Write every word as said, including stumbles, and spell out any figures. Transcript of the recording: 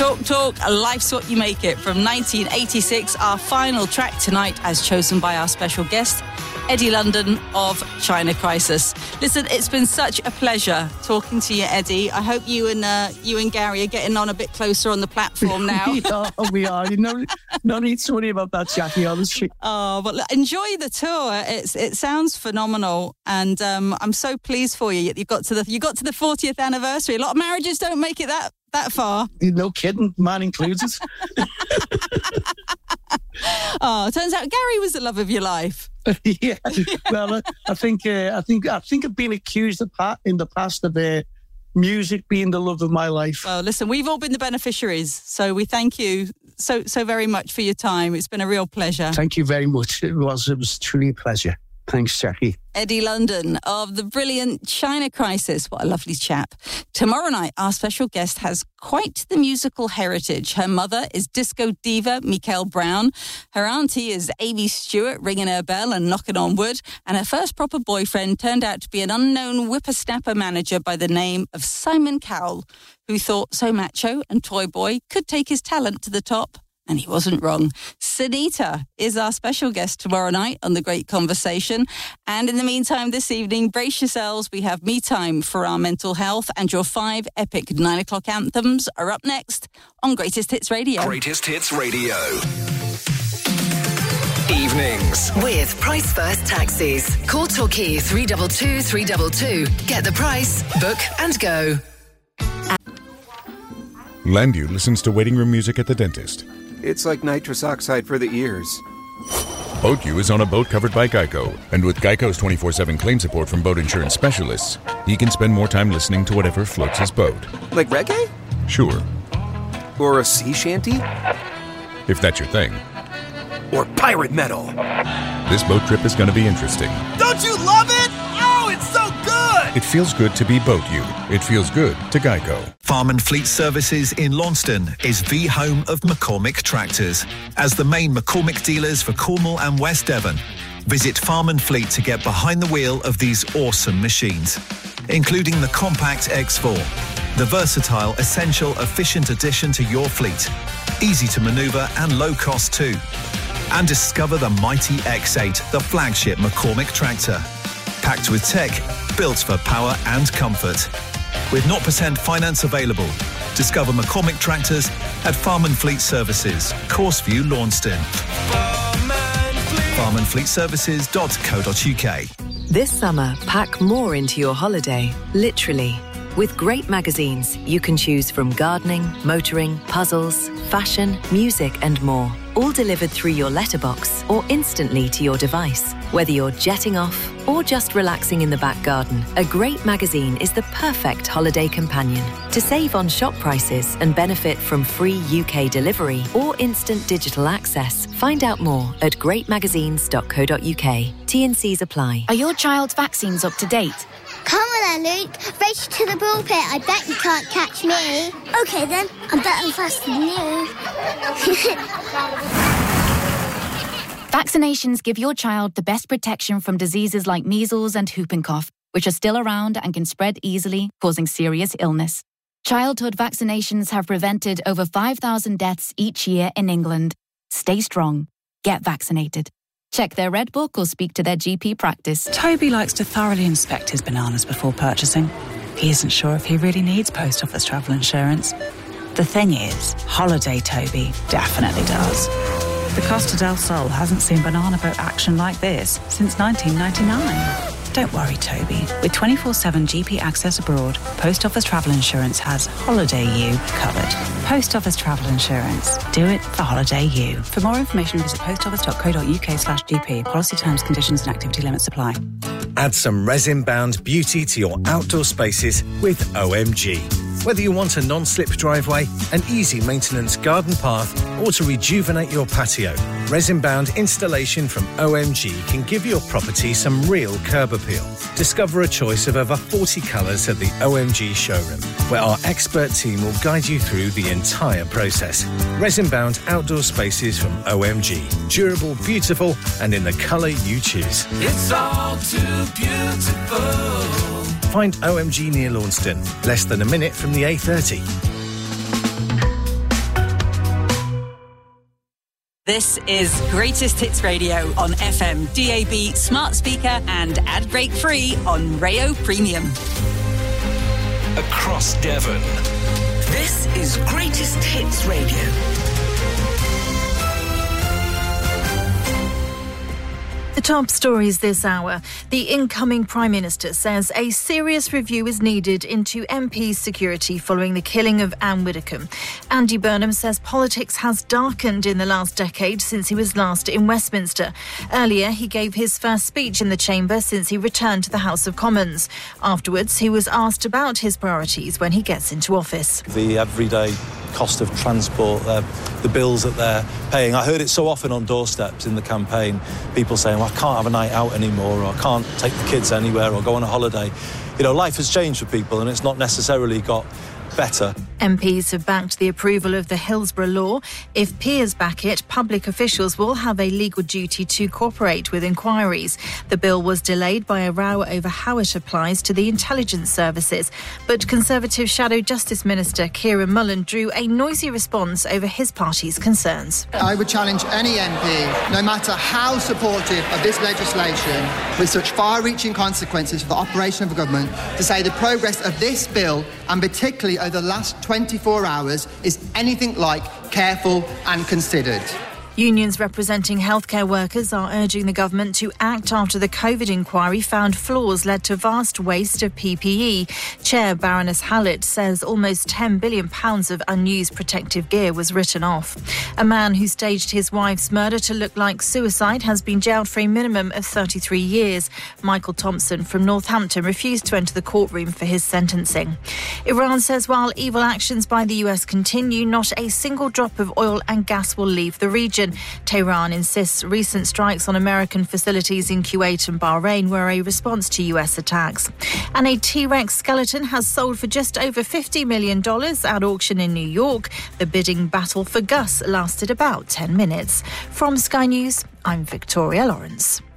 Talk Talk, Life's What You Make It from nineteen eighty-six, our final track tonight as chosen by our special guest, Eddie London of China Crisis. Listen, it's been such a pleasure talking to you, Eddie. I hope you and uh, you and Gary are getting on a bit closer on the platform now. we are, we are. You know, no need to worry about that, Jackie, honestly. Oh, but look, enjoy the tour. It's it sounds phenomenal, and um, I'm so pleased for you. You got to the you got to the fortieth anniversary. A lot of marriages don't make it that that far. No kidding, man included. Oh, it turns out Gary was the love of your life. yeah, well, I, I think uh, I think I think I've been accused of pa- in the past of uh, music being the love of my life. Well, listen, we've all been the beneficiaries, so we thank you so so very much for your time. It's been a real pleasure. Thank you very much. It was it was truly a pleasure. Thanks, Jackie. Eddie London of the brilliant China Crisis. What a lovely chap. Tomorrow night, our special guest has quite the musical heritage. Her mother is disco diva Michelle Brown. Her auntie is Amy Stewart, ringing her bell and knocking on wood. And her first proper boyfriend turned out to be an unknown whippersnapper manager by the name of Simon Cowell, who thought So Macho and Toy Boy could take his talent to the top. And he wasn't wrong. Sunita is our special guest tomorrow night on The Great Conversation. And in the meantime, this evening, brace yourselves. We have Me Time for our mental health, and your five epic nine o'clock anthems are up next on Greatest Hits Radio. Greatest Hits Radio. Evenings. With Price First Taxis. Call Torquay three two two, three two two. Get the price, book and go. Landu listens to waiting room music at the dentist. It's like nitrous oxide for the ears. BoatU is on a boat covered by Geico, and with Geico's twenty-four seven claim support from boat insurance specialists, he can spend more time listening to whatever floats his boat. Like reggae? Sure. Or a sea shanty? If that's your thing. Or pirate metal? This boat trip is going to be interesting. Don't you love it? Oh, it's so good! It feels good to be BoatU. It feels good to Geico. Farm and Fleet Services in Launceston is the home of McCormick Tractors. As the main McCormick dealers for Cornwall and West Devon, visit Farm and Fleet to get behind the wheel of these awesome machines, including the Compact X four, the versatile, essential, efficient addition to your fleet, easy to manoeuvre and low cost too. And discover the mighty X eight, the flagship McCormick tractor. Packed with tech, built for power and comfort. With zero percent finance available. Discover McCormick Tractors at Farm and Fleet Services, Courseview, Launceston. farm and fleet services dot co dot uk. This summer, pack more into your holiday, literally. With great magazines, you can choose from gardening, motoring, puzzles, fashion, music and more. All delivered through your letterbox or instantly to your device. Whether you're jetting off or just relaxing in the back garden, a great magazine is the perfect holiday companion. To save on shop prices and benefit from free U K delivery or instant digital access, find out more at great magazines dot co dot uk. T and Cs apply. Are your child's vaccines up to date? Come on then, Luke. Race to the ball pit. I bet you can't catch me. OK then, I'm better and faster than you. Vaccinations give your child the best protection from diseases like measles and whooping cough, which are still around and can spread easily, causing serious illness. Childhood vaccinations have prevented over five thousand deaths each year in England. Stay strong. Get vaccinated. Check their Red Book or speak to their G P practice. Toby likes to thoroughly inspect his bananas before purchasing. He isn't sure if he really needs post office travel insurance. The thing is, Holiday Toby definitely does. The Costa del Sol hasn't seen banana boat action like this since nineteen ninety-nine. Don't worry, Toby. With twenty-four seven G P access abroad, Post Office Travel Insurance has Holiday U covered. Post Office Travel Insurance. Do it for Holiday U. For more information, visit postoffice.co.uk slash GP. Policy terms, conditions and activity limits apply. Add some resin-bound beauty to your outdoor spaces with O M G. Whether you want a non-slip driveway, an easy maintenance garden path, or to rejuvenate your patio, resin-bound installation from O M G can give your property some real curb appeal. Discover a choice of over forty colours at the O M G showroom, where our expert team will guide you through the entire process. Resin-bound outdoor spaces from O M G. Durable, beautiful, and in the colour you choose. It's all too beautiful. Find O M G near Launceston, less than a minute from the A thirty. This is Greatest Hits Radio on F M, D A B, smart speaker and ad break free on Rayo Premium. Across Devon. This is Greatest Hits Radio. The top stories this hour. The incoming Prime Minister says a serious review is needed into M P's security following the killing of Anne Widdecombe. Andy Burnham says politics has darkened in the last decade since he was last in Westminster. Earlier, he gave his first speech in the chamber since he returned to the House of Commons. Afterwards, he was asked about his priorities when he gets into office. The everyday cost of transport, uh, the bills that they're paying. I heard it so often on doorsteps in the campaign, people saying, well, I can't have a night out anymore, or I can't take the kids anywhere or go on a holiday. You know, life has changed for people and it's not necessarily got better. M Ps have backed the approval of the Hillsborough law. If peers back it, public officials will have a legal duty to cooperate with inquiries. The bill was delayed by a row over how it applies to the intelligence services. But Conservative Shadow Justice Minister Kieran Mullen drew a noisy response over his party's concerns. I would challenge any M P, no matter how supportive of this legislation, with such far-reaching consequences for the operation of a government, to say the progress of this bill, and particularly over the last twenty-four hours, is anything like careful and considered. Unions representing healthcare workers are urging the government to act after the COVID inquiry found flaws led to vast waste of P P E. Chair Baroness Hallett says almost ten billion pounds of unused protective gear was written off. A man who staged his wife's murder to look like suicide has been jailed for a minimum of thirty-three years. Michael Thompson from Northampton refused to enter the courtroom for his sentencing. Iran says while evil actions by the U S continue, not a single drop of oil and gas will leave the region. Tehran insists recent strikes on American facilities in Kuwait and Bahrain were a response to U S attacks. And a T-Rex skeleton has sold for just over fifty million dollars at auction in New York. The bidding battle for Gus lasted about ten minutes. From Sky News, I'm Victoria Lawrence.